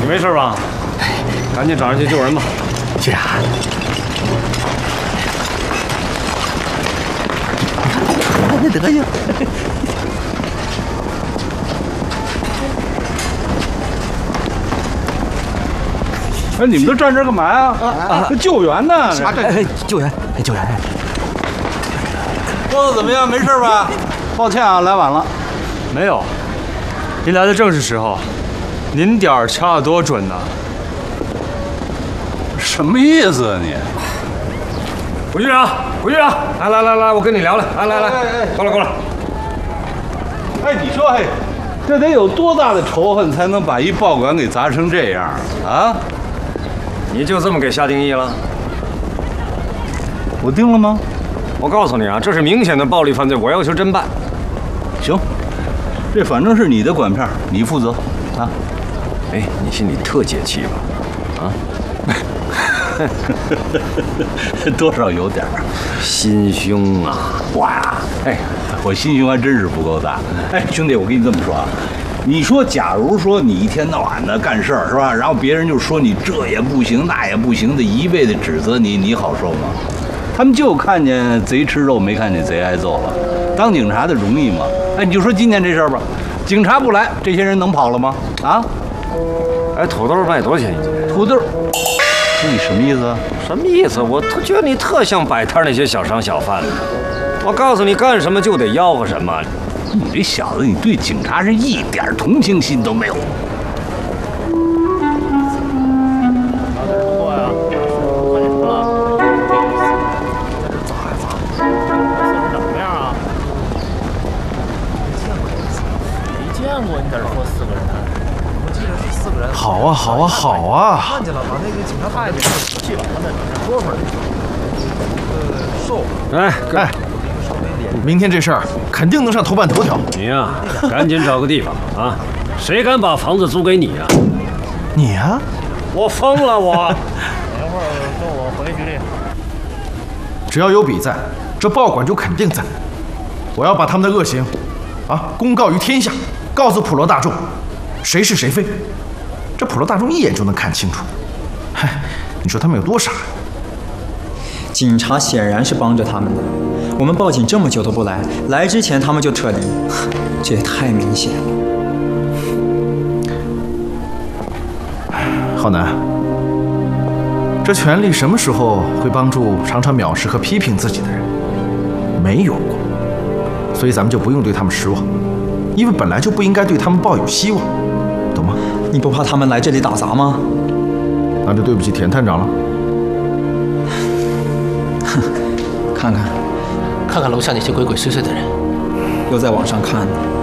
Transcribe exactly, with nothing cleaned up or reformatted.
没事吧？赶紧找人去救人吧。 去啊！看这德行。 哎，你们都站这干嘛呀？啊啊！救援呢？ 啊，对，救援，救援。 做的怎么样？没事吧？抱歉啊，来晚了。 没有，您来的正是时候。您点儿掐得多准呢！ 什么意思啊你？ 胡局长，胡局长，来来来来，我跟你聊聊。来来来，过来过来。 哎，你说嘿，这得有多大的仇恨才能把一报馆给砸成这样啊？ 你就这么给下定义了？ 我定了吗？ 我告诉你啊，这是明显的暴力犯罪，我要求侦办。 行，这反正是你的管片，你负责啊。 哎，你心里特解气吧？啊？ 多少有点儿。 心胸啊！ 哇，哎，我心胸还真是不够大。哎，兄弟，我跟你这么说啊，你说，假如说你一天到晚的干事儿是吧？然后别人就说你这也不行那也不行的，一味的指责你，你好受吗？他们就看见贼吃肉，没看见贼挨揍了。当警察的容易吗？哎，你就说今天这事儿吧，警察不来，这些人能跑了吗？啊？ 哎，土豆卖多少钱一斤？ 土豆，那你什么意思啊？ 什么意思？我特觉得你特像摆摊那些小商小贩的。我告诉你，干什么就得吆喝什么。 你这小子，你对警察是一点同情心都没有。 好啊，好啊，好啊！ 看见了，把那个警察太监气完了，那哥们儿，呃，瘦。 哎哎，明天这事儿肯定能上头版头条。 你呀、啊，赶紧找个地方啊！谁敢把房子租给你呀、啊？ 你呀、啊？ 我疯了我！ 等会儿跟我回局里。 只要有笔在，这报馆就肯定在。我要把他们的恶行，啊，公告于天下，告诉普罗大众，谁是谁非。这普罗大众一眼就能看清楚。嗨，你说他们有多傻？ 警察显然是帮着他们的。我们报警这么久都不来，来之前他们就撤离，这也太明显了。 浩南，这权力什么时候会帮助常常藐视和批评自己的人？没有过，所以咱们就不用对他们失望，因为本来就不应该对他们抱有希望，懂吗？ 你不怕他们来这里打砸吗？ 那就对不起田探长了。 哼，看看， 看看楼下那些鬼鬼祟祟的人， 又在网上看呢。